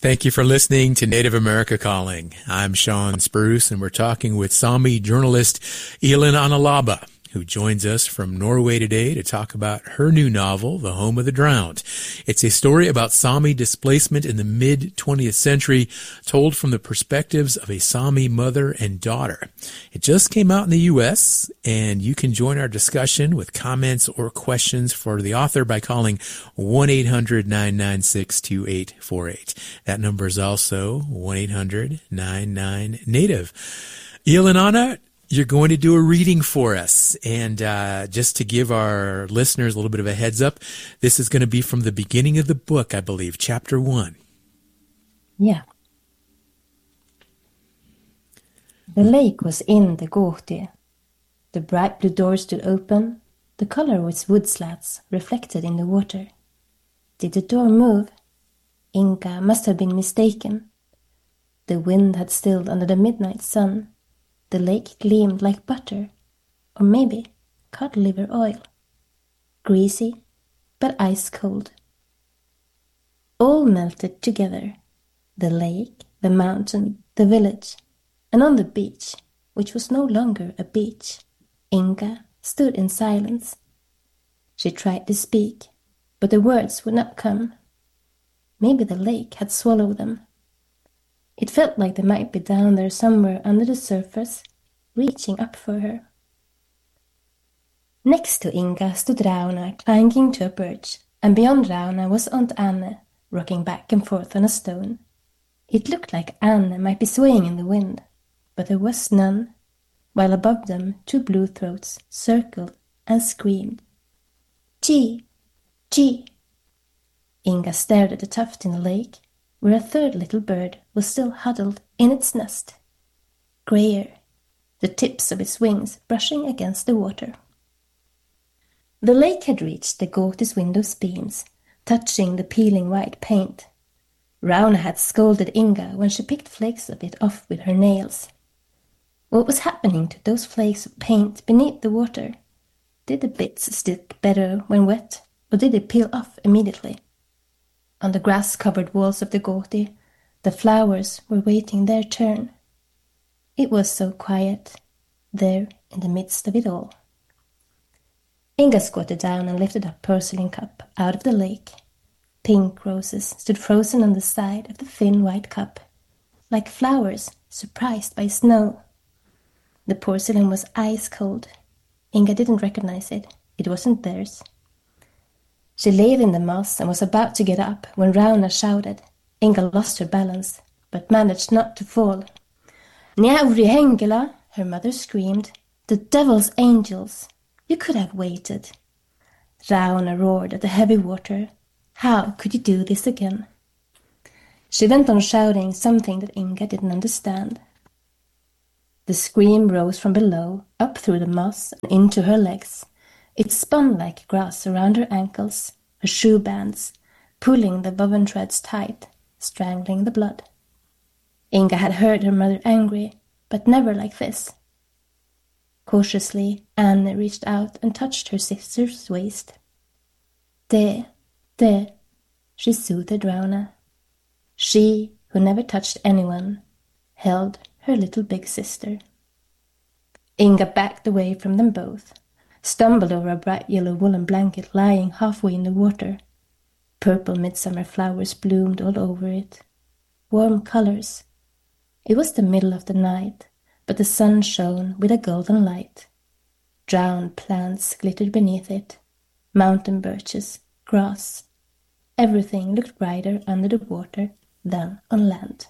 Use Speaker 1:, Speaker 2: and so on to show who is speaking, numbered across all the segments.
Speaker 1: Thank you for listening to Native America Calling. I'm Sean Spruce, and we're talking with Sami journalist Elin Analaba, who joins us from Norway today to talk about her new novel, The Home of the Drowned. It's a story about Sami displacement in the mid-20th century, told from the perspectives of a Sami mother and daughter. It just came out in the U.S., and you can join our discussion with comments or questions for the author by calling 1-800-996-2848. That number is also 1-800-99-NATIVE. Elin, you're going to do a reading for us. And just to give our listeners a little bit of a heads up, this is going to be from the beginning of the book, I believe, chapter 1.
Speaker 2: Yeah. The lake was in the Gåti. The bright blue door stood open, the color of its wood slats reflected in the water. Did the door move? Inga must have been mistaken. The wind had stilled under the midnight sun. The lake gleamed like butter, or maybe cod liver oil, greasy but ice cold. All melted together, the lake, the mountain, the village, and on the beach, which was no longer a beach, Inga stood in silence. She tried to speak, but the words would not come. Maybe the lake had swallowed them. It felt like they might be down there somewhere under the surface, reaching up for her. Next to Inga stood Rauna, clinging to a birch, and beyond Rauna was Aunt Anne, rocking back and forth on a stone. It looked like Anne might be swaying in the wind, but there was none, while above them 2 blue throats circled and screamed. Gee! Gee! Inga stared at the tuft in the lake, where a third little bird was still huddled in its nest, grayer, the tips of its wings brushing against the water. The lake had reached the Gåti's window's beams, touching the peeling white paint. Rauna had scolded Inga when she picked flakes of it off with her nails. What was happening to those flakes of paint beneath the water? Did the bits stick better when wet, or did they peel off immediately? On the grass-covered walls of the Gåti, the flowers were waiting their turn. It was so quiet, there in the midst of it all. Inga squatted down and lifted a porcelain cup out of the lake. Pink roses stood frozen on the side of the thin white cup, like flowers surprised by snow. The porcelain was ice cold. Inga didn't recognize it. It wasn't theirs. She lay in the moss and was about to get up when Rauna shouted. Inga lost her balance, but managed not to fall. Njauri Hengela, her mother screamed. The devil's angels! You could have waited. Rauna roared at the heavy water. How could you do this again? She went on shouting something that Inga didn't understand. The scream rose from below, up through the moss and into her legs. It spun like grass around her ankles, her shoe bands, pulling the woven threads tight, strangling the blood. Inga had heard her mother angry, but never like this. Cautiously, Anne reached out and touched her sister's waist. There, she soothed Rauna. She, who never touched anyone, held her little big sister. Inga backed away from them both, stumbled over a bright yellow woolen blanket lying halfway in the water. Purple midsummer flowers bloomed all over it. Warm colors. It was the middle of the night, but the sun shone with a golden light. Drowned plants glittered beneath it, mountain birches, grass. Everything looked brighter under the water than on land.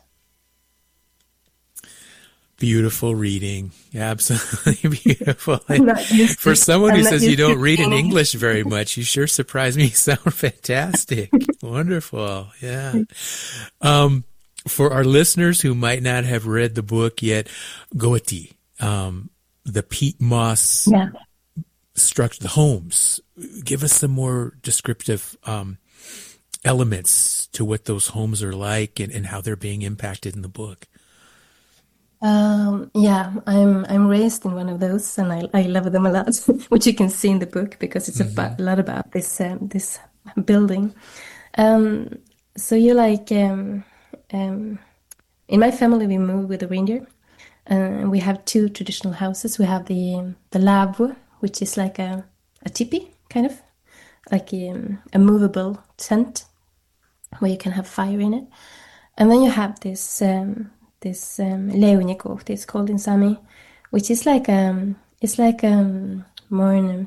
Speaker 1: Beautiful reading. Absolutely beautiful. For someone who says you don't read in English very much, you sure surprise me. You sound fantastic. Wonderful. Yeah. For our listeners who might not have read the book yet, Gåti, the peat moss structure, the homes. Give us some more descriptive elements to what those homes are like and how they're being impacted in the book.
Speaker 2: I'm raised in one of those, and I love them a lot, which you can see in the book because it's a lot about this building. So you in my family, we moved with a reindeer. And we have two traditional houses. We have the lavvo, which is like a teepee, kind of like a movable tent where you can have fire in it. And then you have this leuniko, it's called in Sami, which is like it's like more in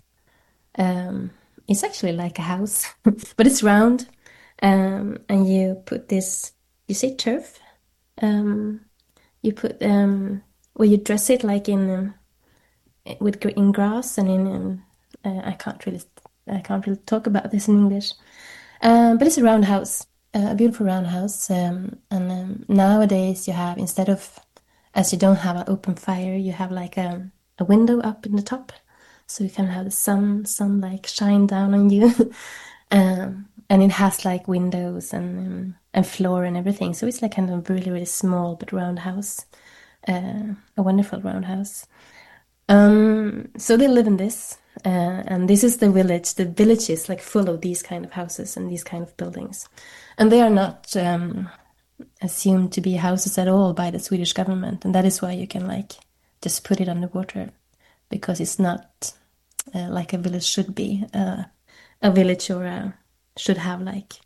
Speaker 2: it's actually like a house, but it's round, and you put this. You say turf. You put well, you dress it like in grass and in I can't really talk about this in English, but it's a round house, a beautiful round house, and nowadays you have, instead of, as you don't have an open fire, you have like a window up in the top, so you can have the sun like shine down on you, and it has like windows and floor and everything, so it's like kind of a really, really small but round house, a wonderful round house. So they live in this, and this is the village. The village is like full of these kind of houses and these kind of buildings, and they are not assumed to be houses at all by the Swedish government, and that is why you can like just put it underwater, because it's not like a village should be. A village should have like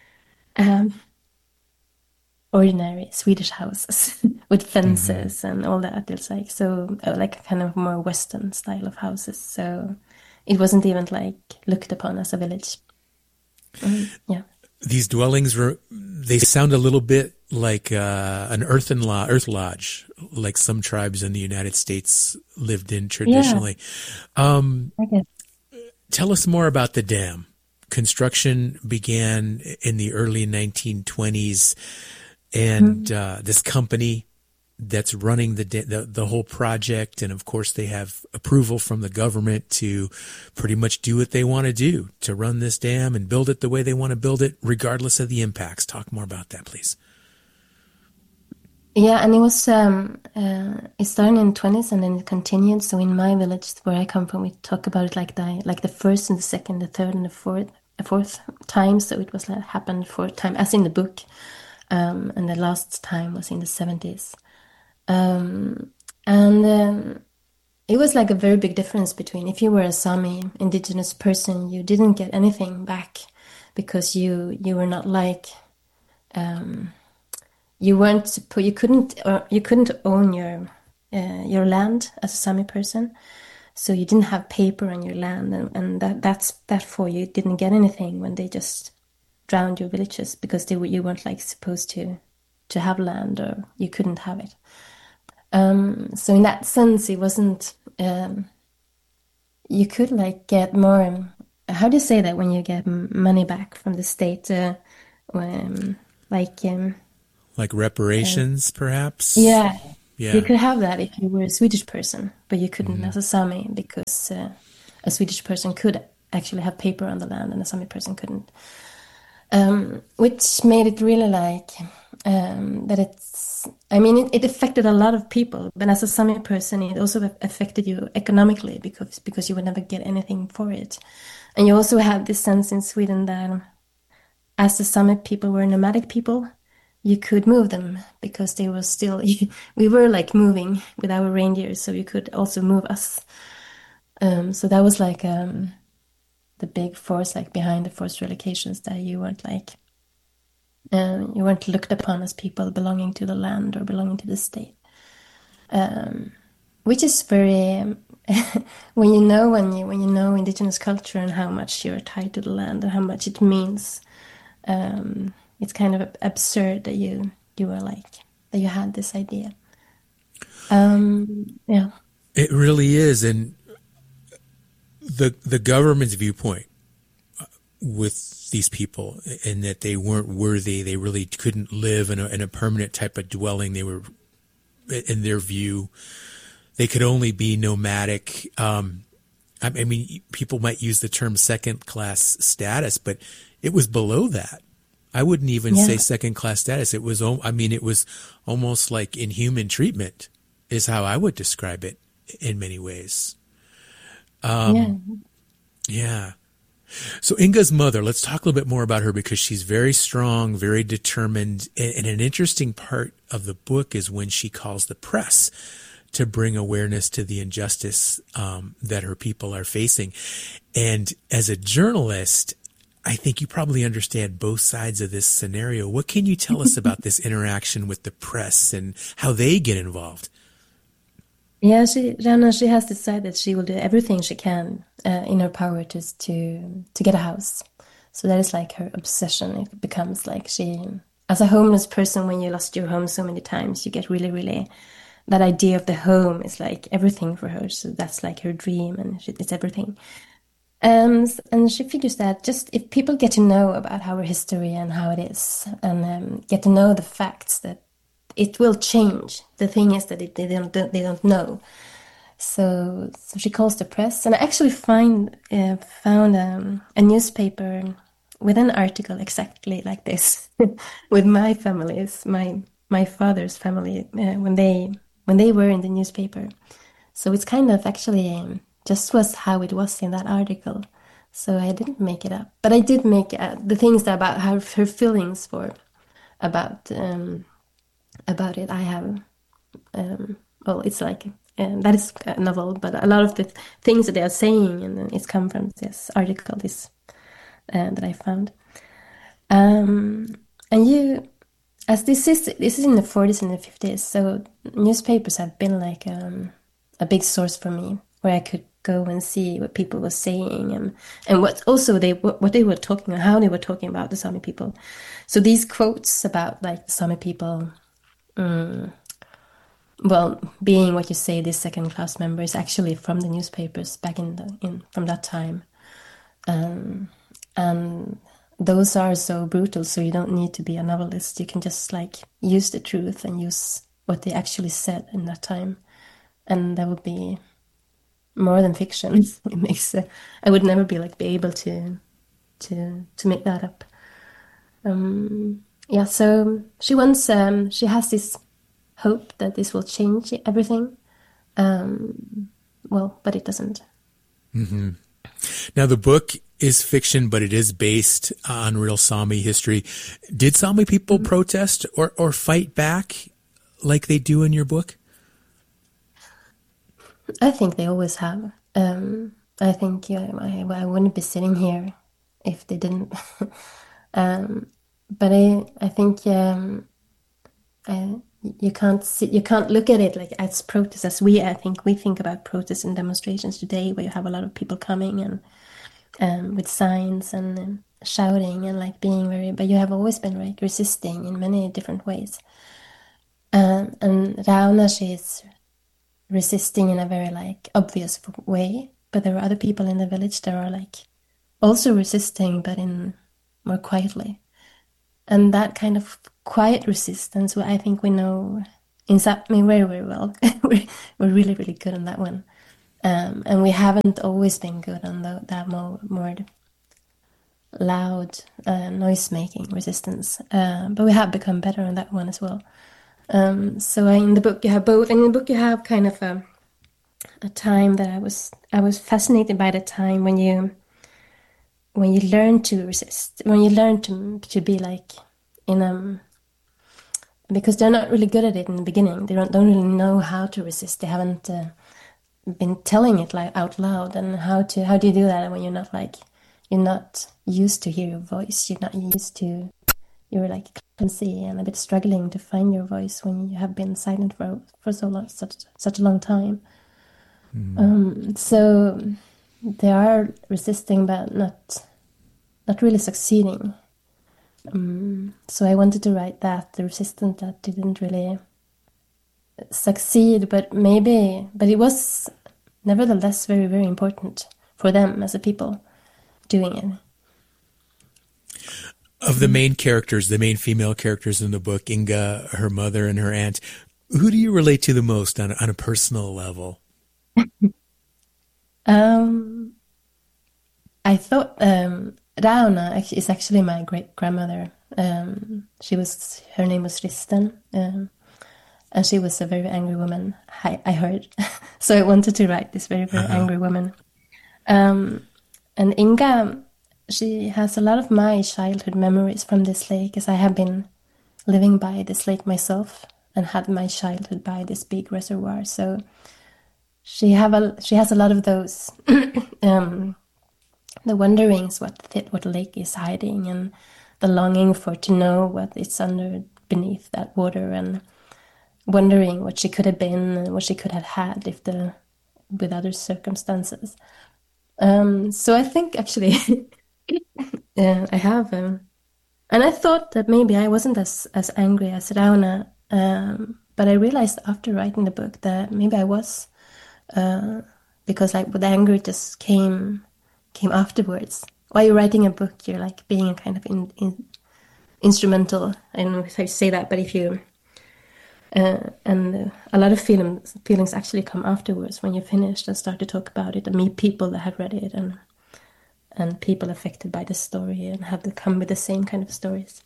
Speaker 2: ordinary Swedish houses with fences and all that. It's like so like a kind of more Western style of houses. So it wasn't even like looked upon as a village. Yeah.
Speaker 1: These dwellings they sound a little bit like an earth lodge, like some tribes in the United States lived in traditionally.
Speaker 2: I guess.
Speaker 1: Tell us more about the dam. Construction began in the early 1920s. And this company that's running the whole project, and of course they have approval from the government to pretty much do what they want to do, to run this dam and build it the way they want to build it, regardless of the impacts. Talk more about that, please.
Speaker 2: Yeah, and it was it started in the 20s and then it continued. So in my village, where I come from, we talk about it like the first and the second, the third and the fourth time. So it was like happened fourth time, as in the book. And the last time was in the 70s. It was like a very big difference between, if you were a Sami indigenous person, you didn't get anything back because you were not like, you couldn't own your land as a Sami person. So you didn't have paper on your land, and that's for you didn't get anything when they just drowned your villages, because you weren't like supposed to have land, or you couldn't have it. So in that sense, it wasn't. You could like get more. How do you say that when you get money back from the state?
Speaker 1: Like reparations, perhaps.
Speaker 2: Yeah.
Speaker 1: Yeah.
Speaker 2: You could have that if you were a Swedish person, but you couldn't as a Sami, because a Swedish person could actually have paper on the land and a Sami person couldn't. Which made it really like that it's, I mean, it affected a lot of people, but as a Sami person, it also affected you economically, because you would never get anything for it. And you also had this sense in Sweden that as the Sami people were nomadic people, you could move them, because they were still, we were like moving with our reindeer, so you could also move us. So that was like the big force like behind the forced relocations, that you weren't like you weren't looked upon as people belonging to the land or belonging to the state, which is very when you know indigenous culture and how much you're tied to the land and how much it means, it's kind of absurd that you were like that you had this idea. Yeah,
Speaker 1: it really is. And the government's viewpoint with these people, and that they weren't worthy, they really couldn't live in a permanent type of dwelling. They were, in their view, they could only be nomadic. I mean, people might use the term second-class status, but it was below that. I wouldn't even say second-class status. It was, it was almost like inhuman treatment, is how I would describe it in many ways. Yeah. So Inga's mother, let's talk a little bit more about her because she's very strong, very determined. And an interesting part of the book is when she calls the press to bring awareness to the injustice that her people are facing. And as a journalist, I think you probably understand both sides of this scenario. What can you tell us about this interaction with the press and how they get involved?
Speaker 2: Yeah, Rana, she has decided she will do everything she can in her power to get a house. So that is like her obsession. It becomes like she, as a homeless person, when you lost your home so many times, you get really, really, that idea of the home is like everything for her. So that's like her dream, and it's everything. And she figures that just if people get to know about our history and how it is, and get to know the facts, that it will change. The thing is that they don't know. So she calls the press, and I actually found a newspaper with an article exactly like this with my family's, my father's family, when they were in the newspaper. So it's kind of actually just was how it was in that article. So I didn't make it up, but I did make the things about her feelings about it. I have well, it's like that is a novel, but a lot of the things that they are saying, and it's come from this article, that I found. And as this is in the 40s and the 50s, so newspapers have been like a big source for me, where I could go and see what people were saying, and what they were talking, and how they were talking about the Sami people. So these quotes about like the Sami people, well, being what you say, this second-class member, is actually from the newspapers back from that time, and those are so brutal. So you don't need to be a novelist; you can just like use the truth and use what they actually said in that time, and that would be more than fiction. It makes I would never be able to make that up. Yeah, so she wants she has this hope that this will change everything. Well, but it doesn't.
Speaker 1: Mm-hmm. Now the book is fiction, but it is based on real Sami history. Did Sami people protest or fight back like they do in your book?
Speaker 2: I think they always have. I think I wouldn't be sitting here if they didn't. But I think you can't look at it like as protests as I think we think about protests and demonstrations today, where you have a lot of people coming and with signs and shouting and like being very. But you have always been like resisting in many different ways. And Rauna, she's resisting in a very like obvious way, but there are other people in the village that are like also resisting, but in more quietly. And that kind of quiet resistance, I think we know in Sápmi very, very well. We're really, really good on that one. And we haven't always been good on that more loud noise-making resistance. But we have become better on that one as well. So in the book you have both. And in the book you have kind of a time that I was fascinated by, the time when you learn to resist, when you learn to be like because they're not really good at it in the beginning. They don't really know how to resist. They haven't been telling it like out loud. And how do you do that when you're not used to hear your voice? You're not used to. You're like clumsy and a bit struggling to find your voice when you have been silent for so long, such a long time. So they are resisting, but not really succeeding. So I wanted to write the resistance that didn't really succeed, but it was nevertheless very, very important for them as a people doing it.
Speaker 1: Of the main characters, the main female characters in the book, Inga, her mother, and her aunt, who do you relate to the most on a personal level?
Speaker 2: I thought Rauna is actually my great grandmother. Her name was Risten, and she was a very angry woman. I heard, so I wanted to write this very, very angry woman. And Inga, she has a lot of my childhood memories from this lake, as I have been living by this lake myself and had my childhood by this big reservoir. So she has a lot of those the wonderings what the lake is hiding, and the longing for to know what it's under beneath that water, and wondering what she could have been and what she could have had with other circumstances. So I think actually I have, and I thought that maybe I wasn't as angry as Rauna, but I realized after writing the book that maybe I was, because like the anger just came afterwards. While you're writing a book, you're like being a kind of instrumental. I don't know how you say that, but if you and a lot of feelings actually come afterwards when you're finished and start to talk about it and meet people that have read it, and people affected by the story and have to come with the same kind of stories.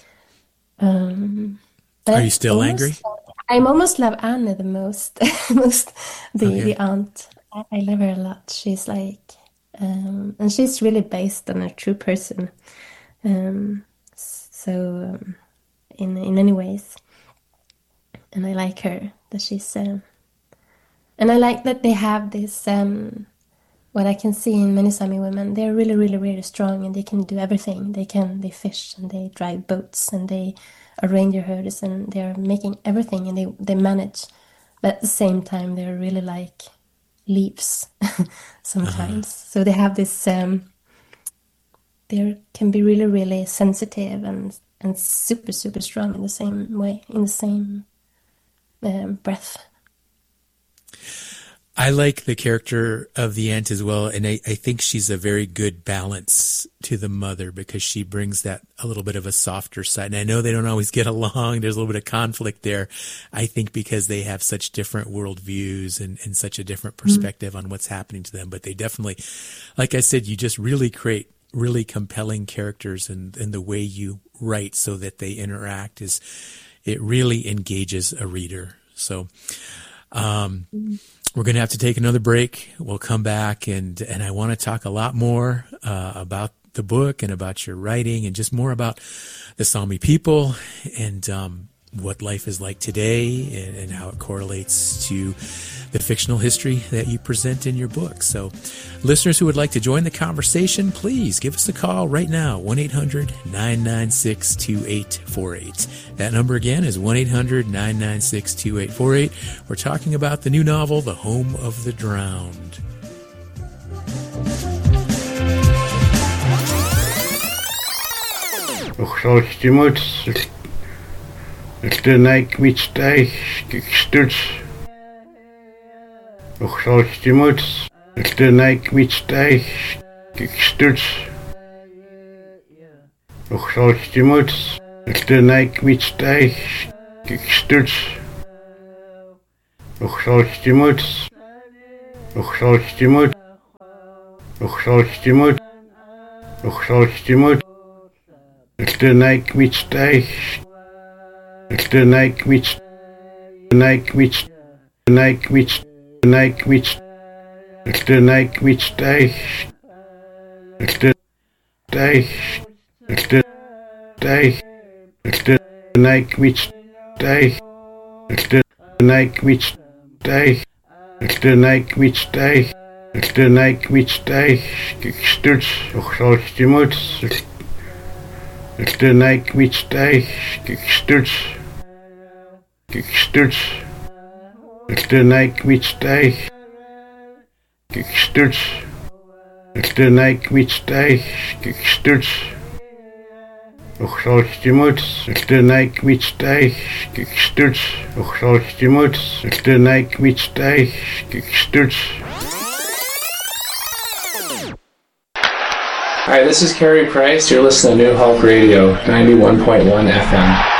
Speaker 1: Are you still angry?
Speaker 2: I almost love Anne the most. The aunt. I love her a lot. She's like, and she's really based on a true person. In many ways, and I like her that she's, and I like that they have this. What I can see in many Sami women, they're really, really, really strong, and they can do everything. They fish, and they drive boats, and they are reindeer herders, and they're making everything, and they manage. But at the same time, they're really like leaves sometimes. So they have this. They can be really, really sensitive and super, super strong in the same way, in the same breath.
Speaker 1: I like the character of the aunt as well, and I think she's a very good balance to the mother, because she brings that a little bit of a softer side. And I know they don't always get along. There's a little bit of conflict there, I think, because they have such different worldviews and such a different perspective on what's happening to them. But they definitely, like I said, you just really create really compelling characters, and the way you write so that they interact it really engages a reader. So, we're going to have to take another break. We'll come back, and I want to talk a lot more about the book and about your writing, and just more about the Sami people, and what life is like today, and how it correlates to the fictional history that you present in your book. So listeners who would like to join the conversation, please give us a call right now, 1-800-996-2848. That number again is 1-800-996-2848. We're talking about the new novel, The Home of the Drowned.
Speaker 3: Hi, this is Carey Price. You're listening to New Hope Radio, 91.1 FM.